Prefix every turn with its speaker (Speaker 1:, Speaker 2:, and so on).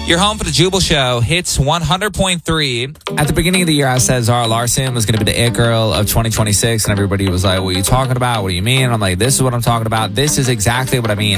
Speaker 1: Your home for the Jubal Show hits 100.3. At the beginning of the year, I said Zara Larson was going to be the it girl of 2026, and everybody was like, what are you talking about? What do you mean? I'm like, this is what I'm talking about. This is exactly what I mean.